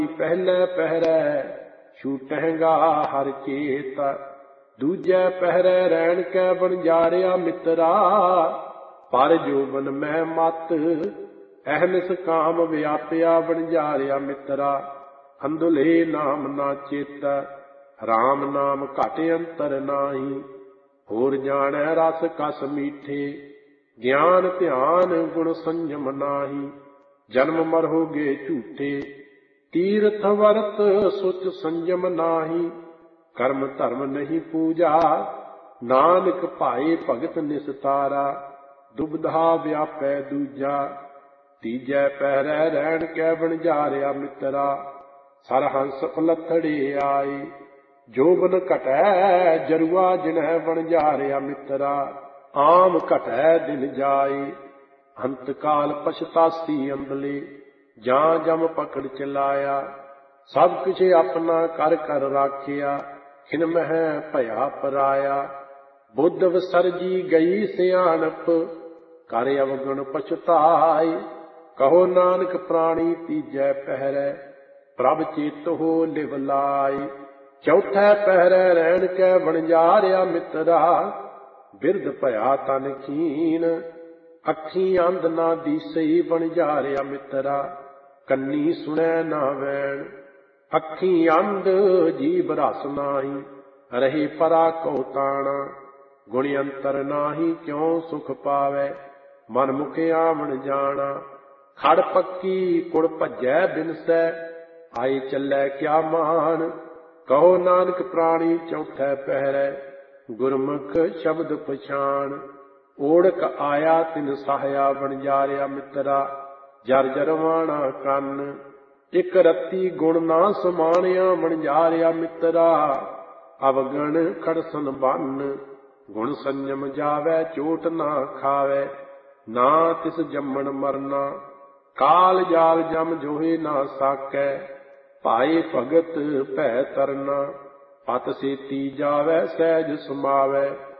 ਪਹਿਲੇ ਪਹਿਰੈ ਛੂਟਹਿਗਾ ਹਰ ਚੇਤ। ਦੂਜੈ ਪਹਿਰੈ ਰਹਿਣ ਕੈ ਬਣਜਾਰਿਆ ਮਿੱਤਰਾ। ਪਰ ਜੋਬਨ ਮੈਂ ਮਤ ਅਹਨਿਸ ਕਾਮ ਵਿਆਪਿਆ ਬਣਜਾਰਿਆ ਮਿੱਤਰਾ। ਅੰਧੁਲੇ ਨਾਮ ਨਾ ਚੇਤੈ ਰਾਮ ਨਾਮ ਘਟ ਅੰਤਰ ਨਾਹੀ। ਹੋਰ ਜਾਣੈ ਰਸ ਕਸ ਮੀਠੇ ਗਿਆਨ ਧਿਆਨ ਗੁਣ ਸੰਜਮ ਨਾਹੀ। ਜਨਮ ਮਰੋਗੇ ਝੂਠੇ ਤੀਰਥ ਵਰਤ ਸੁਚ ਸੰਜਮ ਨਾਹੀ। ਕਰਮ ਧਰਮ ਨਹੀਂ ਪੂਜਾ ਨਾਨਕ ਭਾਏ ਭਗਤ ਨਿਸਤਾਰਾ। ਦੁਬਧਾ ਵਿਆਪੈ ਦੂਜਾ ਤੀਜੈ ਪਹਿਰੈ ਰਹਿਣ ਕੈ ਬਣਜਾਰਿਆ ਮਿੱਤਰਾ। ਸਰਹੰਸ ਉਲੱਥੜੇ ਆਏ ਜੋਬਨ ਘਟੈ ਜਰੂਆ ਜਿਨਹਿ ਬਣਜਾਰਿਆ ਮਿੱਤਰਾ। ਆਮ ਘਟੈ ਦਿਨ ਜਾਏ ਅੰਤ ਕਾਲ ਪਛਤਾਸੀ ਅੰਬਲੇ। ਜਾਂ ਜਮ ਪਕੜ ਚਲਾਇਆ ਸਭ ਕੁਛ ਆਪਣਾ ਕਰ ਕਰ ਰਾਖਿਆ। ਖਿਨ ਮਹਿ ਭਇਆ ਪਰਾਇਆ ਬੁੱਧ ਵਿਸਰਜੀ ਗਈ ਸਿਆਣਪ। ਕਰ ਅਵਗੁਣ ਪਛਤਾਏ ਕਹੋ ਨਾਨਕ ਪ੍ਰਾਣੀ ਤੀਜੈ ਪਹਿਰੈ ਪ੍ਰਭ ਚੇਤੋ ਲਿਵ ਲਾਏ। ਚੌਥੈ ਪਹਿਰੈ ਰਹਿਣ ਕੈ ਬਣਜਾਰਿਆ ਮਿੱਤਰਾ। ਬਿਰਧ ਭਇਆ ਤਨ ਖੀਨ ਅੱਖੀਂ ਅੰਧ ਨਾ ਦੀਸਈ ਬਣਜਾਰਿਆ ਮਿੱਤਰਾ। ਕੰਨੀ ਸੁਣੈ ਨਾ ਵੈਣ ਅੱਖੀਂ ਅੰਧ ਜੀਭ ਰਸ ਨਾਹੀ। ਰਹੇ ਪਰਾ ਕਉ ਤਾਣਾ ਗੁਣ ਅੰਤਰ ਨਾਹੀ ਕਿਉ ਸੁਖ ਪਾਵੈ। ਮਨ ਮੁਖ ਆਵਣ ਜਾਣਾ ਖੜ ਪੱਕੀ ਕੁੜ ਭਜੈ ਬਿਨਸੈ। ਆਏ ਚੱਲੈ ਕਿਆ ਮਾਨ ਕਹੋ ਨਾਨਕ ਪ੍ਰਾਣੀ ਚੌਥੈ ਪਹਿਰੈ ਗੁਰਮੁਖ ਸ਼ਬਦ ਪਛਾਣ। ਓੜਕ ਆਇਆ ਤਿਨ ਸਹਾਇਆ ਬਣਜਾਰਿਆ ਮਿੱਤਰਾ। ਜਰ ਜਰਵਾਣਾ ਕੰਨ ਇਕ ਰੱਤੀ ਗੁਣ ਨਾ ਸਮਾਣਿਆ ਬਣਜਾਰਿਆ ਮਿੱਤਰਾ। ਅਵਗਣ ਖੜਸਨ ਬੰਨ ਗੁਣ ਸੰਜਮ ਜਾਵੈ ਚੋਟ ਨਾ ਖਾਵੈ। ਨਾ ਤਿਸ ਜੰਮਣ ਮਰਨਾ ਕਾਲ ਜਾਲ ਜਮ ਜੋਹੇ ਨਾ ਸਾਕੈ। ਭਾਏ ਭਗਤ ਭੈ ਤਰਨਾ ਪਤ ਸੇਤੀ ਜਾਵੈ ਸਹਿਜ ਸਮਾਵੈ।